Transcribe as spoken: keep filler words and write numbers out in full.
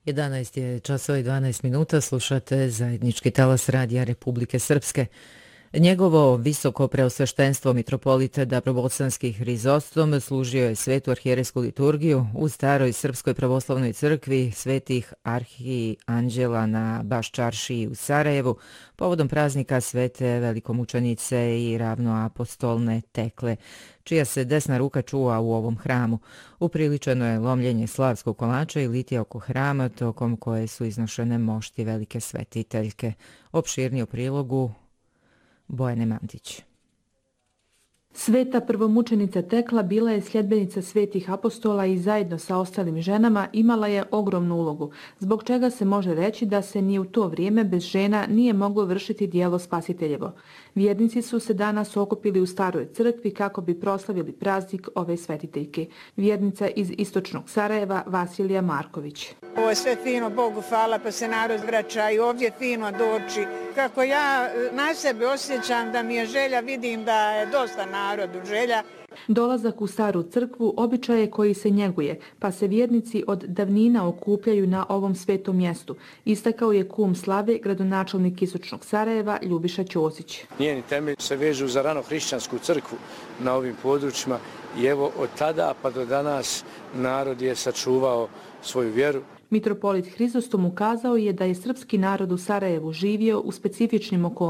jedanaest je časova i dvanaest minuta, slušate zajednički talas Radija Republike Srpske. Njegovo visoko preosveštenstvo mitropolita Dabrobosanski Hrizostom služio je svetu arhijerejsku liturgiju u staroj Srpskoj pravoslavnoj crkvi svetih arhianđela na Baščaršiji u Sarajevu povodom praznika svete velikomučenice i ravnoapostolne Tekle, čija se desna ruka čuva u ovom hramu. Upriličeno je lomljenje slavskog kolača i litija oko hrama, tokom koje su iznošene mošti velike svetiteljke. Opširnije u prilogu Bojane Mandić. Sveta prvomučenica Tekla bila je sljedbenica svetih apostola i zajedno sa ostalim ženama imala je ogromnu ulogu, zbog čega se može reći da se ni u to vrijeme bez žena nije moglo vršiti dijelo spasiteljevo. Vjernici su se danas okupili u staroj crkvi kako bi proslavili praznik ove svetiteljke. Vjernica iz istočnog Sarajeva Vasilija Marković. Ovo je sve fino, Bogu hvala, pa se narod vraća i ovdje fino doći. Kako ja na sebe osjećam da mi je želja, vidim da je dosta narodu želja. Dolazak u staru crkvu običaj je koji se njeguje, pa se vjernici od davnina okupljaju na ovom svetom mjestu, istakao je kum slave, gradonačelnik istočnog Sarajeva Ljubiša Ćosić. Njeni temelji se vežu za rano hrišćansku crkvu na ovim područjima i evo od tada pa do danas narod je sačuvao svoju vjeru. Mitropolit Hrizostom ukazao je da je srpski narod u Sarajevu živio u specifičnim okolnostima.